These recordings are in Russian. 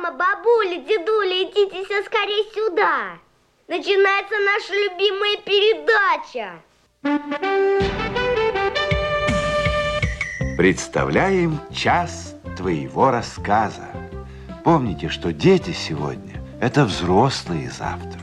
Мама, бабуля, дедуля, идите все скорее сюда. Начинается наша любимая передача. Представляем час твоего рассказа. Помните, что дети сегодня – это взрослые завтра.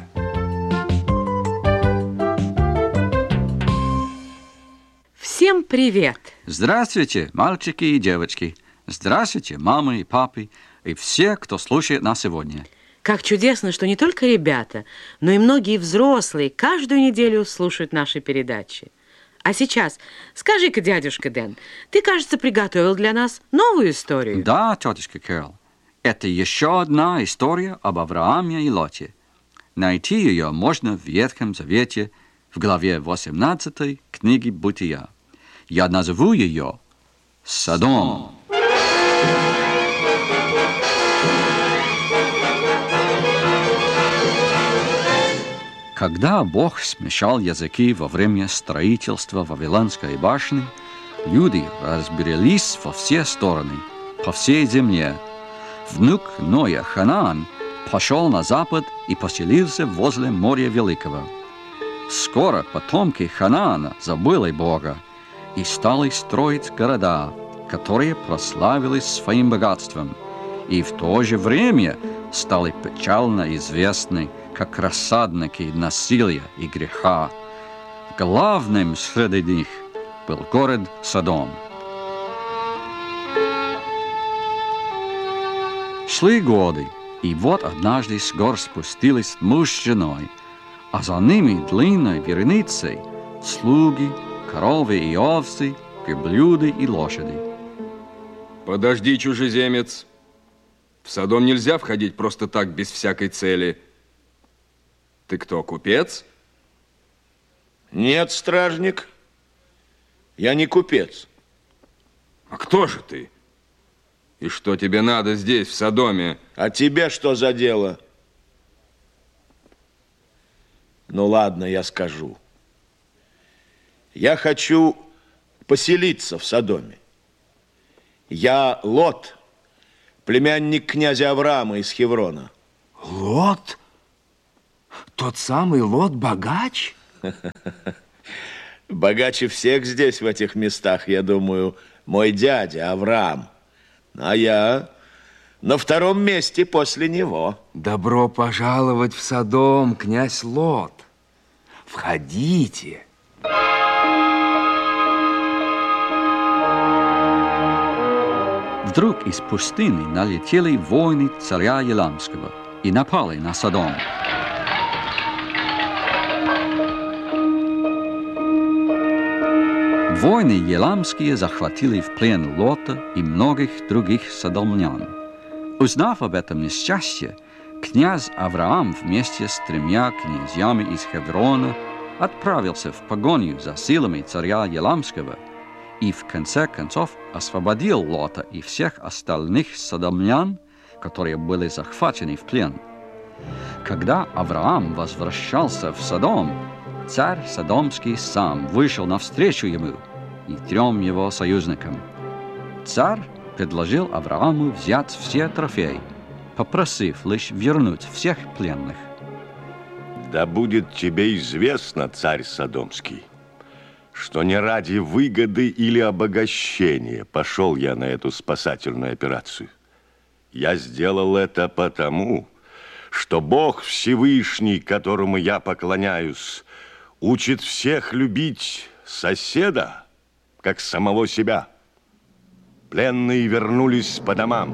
Всем привет! Здравствуйте, мальчики и девочки. Здравствуйте, мамы и папы и все, кто слушает нас сегодня. Как чудесно, что не только ребята, но и многие взрослые каждую неделю слушают наши передачи. А сейчас, скажи-ка, дядюшка Дэн, ты, кажется, приготовил для нас новую историю. Да, тетушка Кэрол. Это еще одна история об Аврааме и Лоте. Найти ее можно в Ветхом Завете, в главе 18 книги Бытия. Я назову ее «Содом». Когда Бог смешал языки во время строительства Вавилонской башни, люди разбрелись во все стороны, по всей земле. Внук Ноя Ханаан пошел на запад и поселился возле моря Великого. Скоро потомки Ханаана забыли Бога и стали строить города, которые прославились своим богатством, и в то же время стали печально известны как рассадники насилия и греха. Главным среди них был город Содом. Шли годы, и вот однажды с гор спустились муж с женой, а за ними длинной вереницей слуги, коровы и овцы, верблюды и лошади. Подожди, чужеземец. В Содом нельзя входить просто так, без всякой цели. Ты кто, купец? Нет, стражник, я не купец. А кто же ты? И что тебе надо здесь, в Содоме? А тебе что за дело? Ну ладно, я скажу. Я хочу поселиться в Содоме. Я Лот, племянник князя Авраама из Хеврона. Лот? Тот самый Лот-богач? Богаче всех здесь, в этих местах, я думаю, мой дядя Авраам. А я на втором месте после него. Добро пожаловать в Содом, князь Лот. Входите. Вдруг из пустыни налетели воины царя Еламского и напали на Содом. Воины еламские захватили в плен Лота и многих других содомлян. Узнав об этом несчастье, князь Авраам вместе с 3 князьями из Хеврона отправился в погоню за силами царя Еламского и в конце концов освободил Лота и всех остальных содомлян, которые были захвачены в плен. Когда Авраам возвращался в Содом, царь Содомский сам вышел навстречу ему и 3 его союзникам. Царь предложил Аврааму взять все трофеи, попросив лишь вернуть всех пленных. Да будет тебе известно, царь Содомский, что не ради выгоды или обогащения пошел я на эту спасательную операцию. Я сделал это потому, что Бог Всевышний, которому я поклоняюсь, учит всех любить соседа, как самого себя. Пленные вернулись по домам.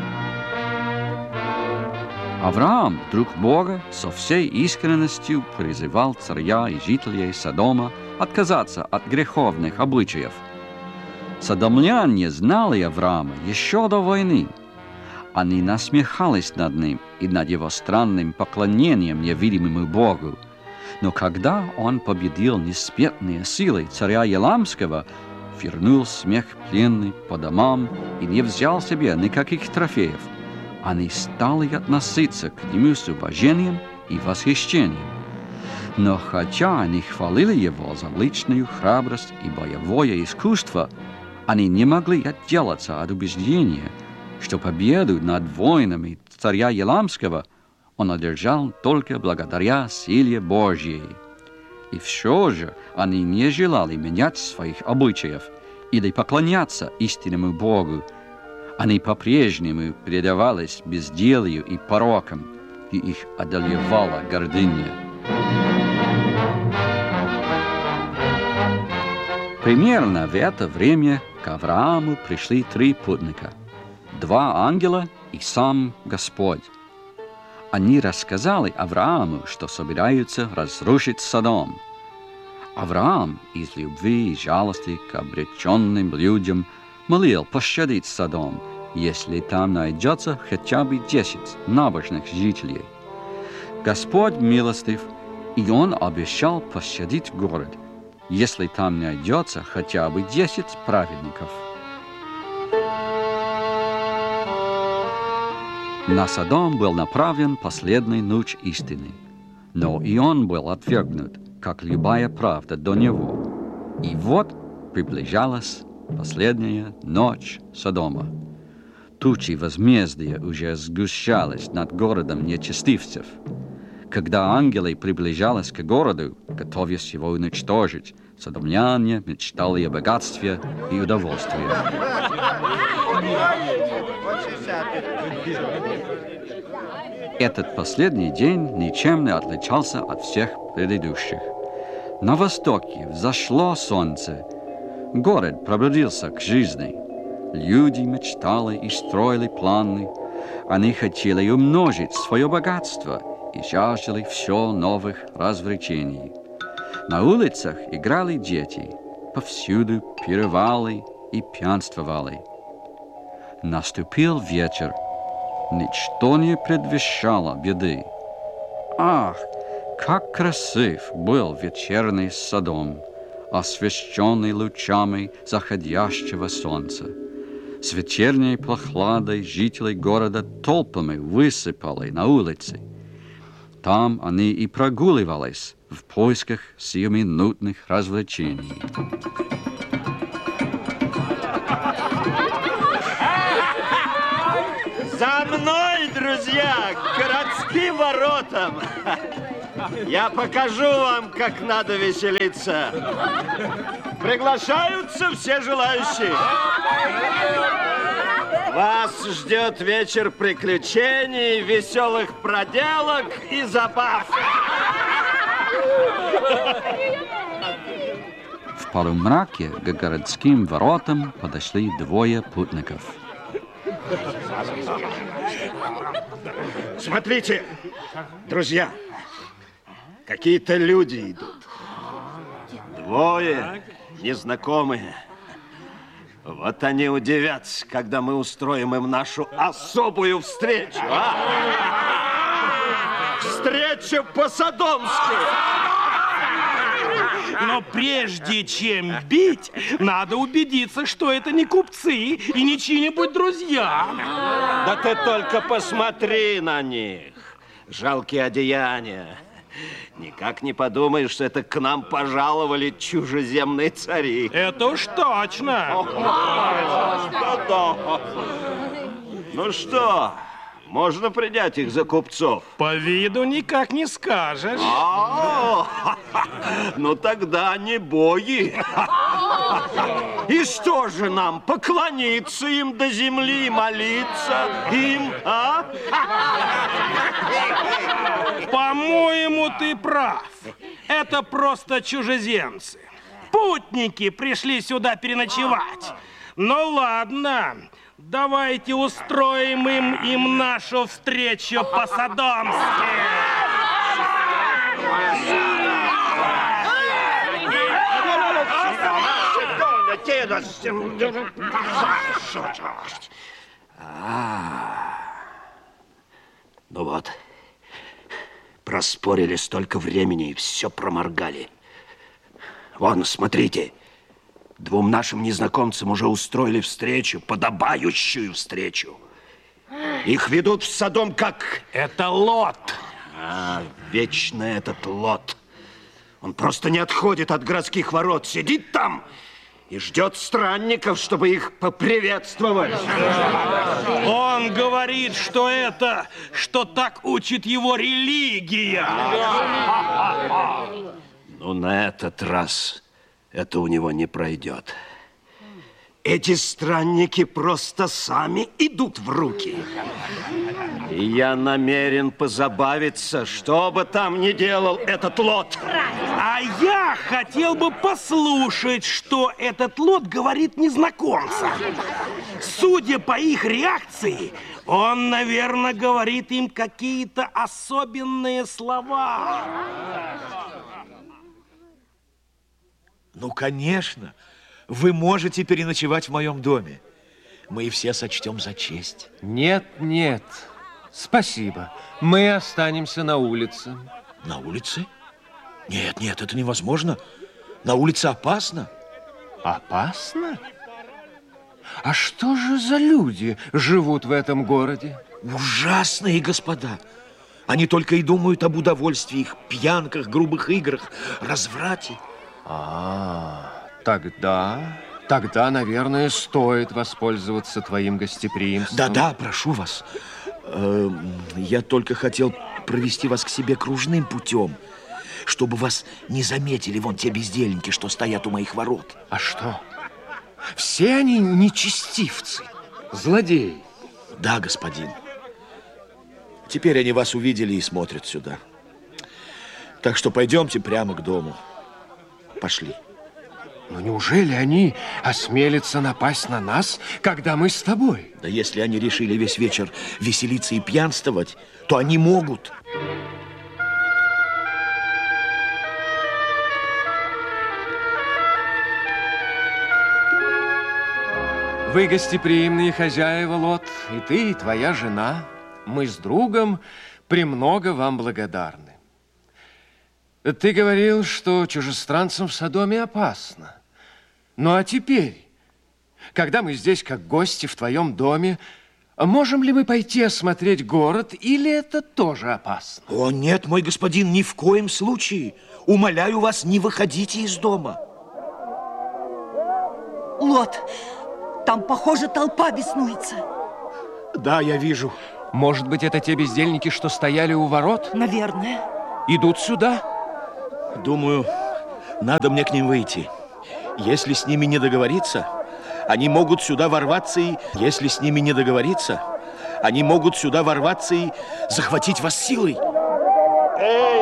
Авраам, друг Бога, со всей искренностью призывал царя и жителей Содома отказаться от греховных обычаев. Содомляне знали Авраама еще до войны. Они насмехались над ним и над его странным поклонением невидимому Богу. Но когда он победил несметные силы царя Еламского, вернул смех пленный по домам и не взял себе никаких трофеев, они стали относиться к нему с уважением и восхищением. Но хотя они хвалили его за личную храбрость и боевое искусство, они не могли отделаться от убеждения, что победу над воинами царя Еламского он одержал только благодаря силе Божьей. И все же они не желали менять своих обычаев или поклоняться истинному Богу. Они по-прежнему предавались безделью и порокам, и их одолевала гордыня. Примерно в это время к Аврааму пришли 3 путника, 2 ангела и сам Господь. Они рассказали Аврааму, что собираются разрушить Содом. Авраам из любви и жалости к обреченным людям молил пощадить Содом, если там найдется хотя бы 10 набожных жителей. Господь милостив, и Он обещал пощадить город, если там найдется хотя бы 10 праведников. На Содом был направлен последний луч истины, но и он был отвергнут, как любая правда до него. И вот приближалась последняя ночь Содома. Тучи возмездия уже сгущались над городом нечестивцев. Когда ангелы приближались к городу, готовясь его уничтожить, содомляне мечтали о богатстве и удовольствии. Этот последний день ничем не отличался от всех предыдущих. На востоке взошло солнце. Город пробудился к жизни. Люди мечтали и строили планы. Они хотели умножить свое богатство и жаждали все новых развлечений. На улицах играли дети, повсюду пировали и пьянствовали. Наступил вечер. Ничто не предвещало беды. Ах, как красив был вечерний Содом, освещенный лучами заходящего солнца. С вечерней прохладой жители города толпами высыпали на улицы. Там они и прогуливались в поисках сиюминутных развлечений. За мной, друзья, к городским воротам. Я покажу вам, как надо веселиться. Приглашаются все желающие. Вас ждет вечер приключений, веселых проделок и забав. В полумраке к городским воротам подошли 2 путников. Смотрите, друзья, какие-то люди идут. 2 незнакомые. Вот они удивятся, когда мы устроим им нашу особую встречу. Встреча по-содомски. Но прежде чем бить, надо убедиться, что это не купцы и не чьи-нибудь друзья. Да ты только посмотри на них. Жалкие одеяния. Никак не подумаешь, что это к нам пожаловали чужеземные цари. Это уж точно. Ну что, можно принять их за купцов? По виду никак не скажешь. Ну тогда не боги. И что же нам, поклониться им до земли, молиться им, а? По-моему, ты прав. Это просто чужеземцы. Путники пришли сюда переночевать. Ну ладно, давайте устроим им нашу встречу по-содомски. Ну вот, проспорили столько времени и все проморгали. Вон, смотрите, 2 нашим незнакомцам уже устроили встречу, подобающую встречу. Их ведут в Содом как... Это Лот. Вечно этот Лот. Он просто не отходит от городских ворот, сидит там и ждет странников, чтобы их поприветствовать. Он говорит, думает, что так учит его религия. Но на этот раз это у него не пройдет. Эти странники просто сами идут в руки. И я намерен позабавиться, что бы там ни делал этот Лот. А я хотел бы послушать, что этот Лот говорит незнакомцам. Судя по их реакции, он, наверное, говорит им какие-то особенные слова. Ну, конечно. Вы можете переночевать в моем доме. Мы все сочтем за честь. Нет, нет. Спасибо. Мы останемся на улице. На улице? Нет, нет, это невозможно. На улице опасно. Опасно? А что же за люди живут в этом городе? Ужасные господа. Они только и думают об удовольствиях, пьянках, грубых играх, разврате. Тогда, наверное, стоит воспользоваться твоим гостеприимством. Да-да, прошу вас. Я только хотел провести вас к себе кружным путем, чтобы вас не заметили вон те бездельники, что стоят у моих ворот. А что? Все они нечестивцы, злодеи. Да, господин. Теперь они вас увидели и смотрят сюда. Так что пойдемте прямо к дому. Пошли. Но неужели они осмелятся напасть на нас, когда мы с тобой? Да если они решили весь вечер веселиться и пьянствовать, то они могут. Вы гостеприимные хозяева, Лот, и ты, и твоя жена. Мы с другом премного вам благодарны. Ты говорил, что чужестранцам в Содоме опасно. Ну а теперь, когда мы здесь как гости в твоем доме, можем ли мы пойти осмотреть город, или это тоже опасно? О, нет, мой господин, ни в коем случае. Умоляю вас, не выходите из дома. Лот, там, похоже, толпа беснуется. Да, я вижу. Может быть, это те бездельники, что стояли у ворот? Наверное. Идут сюда? Думаю, надо мне к ним выйти. Если с ними не договориться, они могут сюда ворваться и... Если с ними не договориться, они могут сюда ворваться и захватить вас силой.